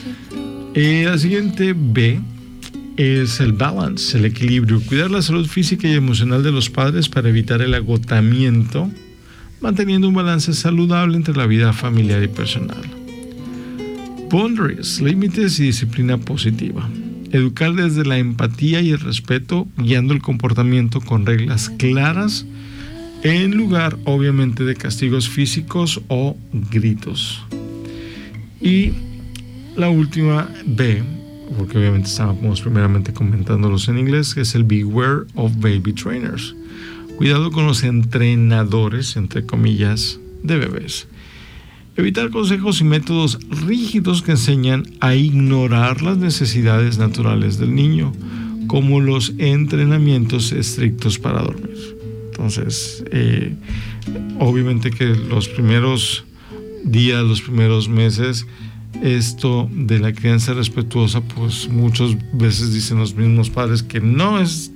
La siguiente B es el balance, el equilibrio. Cuidar la salud física y emocional de los padres para evitar el agotamiento, manteniendo un balance saludable entre la vida familiar y personal. Boundaries, límites y disciplina positiva. Educar desde la empatía y el respeto, guiando el comportamiento con reglas claras, en lugar, obviamente, de castigos físicos o gritos. Y la última B, porque obviamente estábamos primeramente comentándolos en inglés, que es el Beware of Baby Trainers. Cuidado con los entrenadores, entre comillas, de bebés. Evitar consejos y métodos rígidos que enseñan a ignorar las necesidades naturales del niño, como los entrenamientos estrictos para dormir. Entonces, obviamente que los primeros días, los primeros meses, esto de la crianza respetuosa, pues muchas veces dicen los mismos padres que no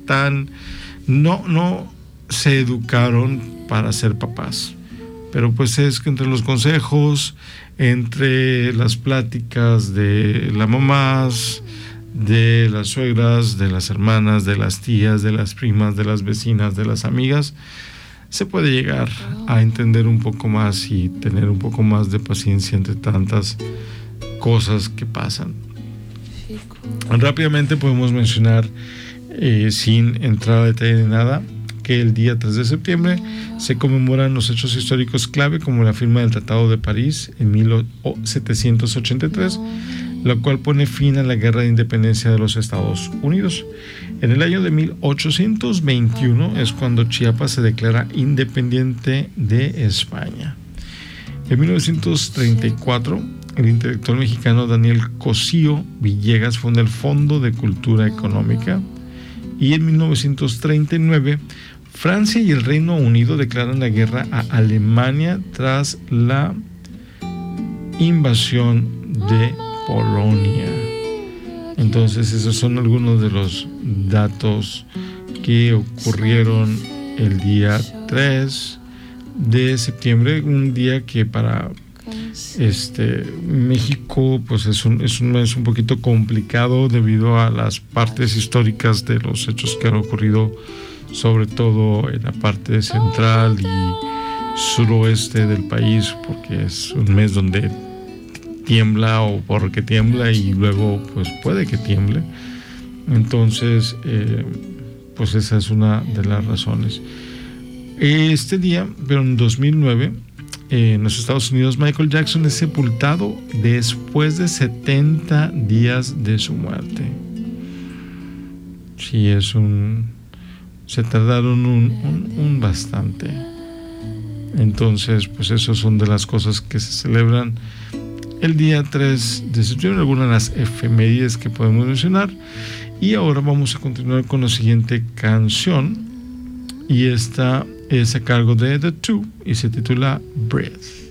se educaron para ser papás. Pero pues es que entre los consejos, entre las pláticas de las mamás, de las suegras, de las hermanas, de las tías, de las primas, de las vecinas, de las amigas, se puede llegar a entender un poco más y tener un poco más de paciencia entre tantas cosas que pasan. Rápidamente podemos mencionar, sin entrar a detalle de nada, que el día 3 de septiembre se conmemoran los hechos históricos clave, como la firma del Tratado de París en 1783, la cual pone fin a la Guerra de Independencia de los Estados Unidos. En el año de 1821 es cuando Chiapas se declara independiente de España. En 1934, el intelectual mexicano Daniel Cosío Villegas funda el Fondo de Cultura Económica, y en 1939 Francia y el Reino Unido declaran la guerra a Alemania tras la invasión de Polonia. Entonces esos son algunos de los datos que ocurrieron el día 3 de septiembre, un día que para México pues es un mes un poquito complicado debido a las partes históricas de los hechos que han ocurrido, sobre todo en la parte central y suroeste del país, porque es un mes donde tiembla o porque tiembla y luego pues puede que tiemble. Entonces pues esa es una de las razones. Este día, pero en 2009, en los Estados Unidos, Michael Jackson es sepultado después de 70 días de su muerte. Sí, se tardaron un bastante. Entonces, pues esas son de las cosas que se celebran el día 3 de septiembre, algunas de las efemérides que podemos mencionar. Y ahora vamos a continuar con la siguiente canción, y esta es a cargo de The Two y se titula Breath.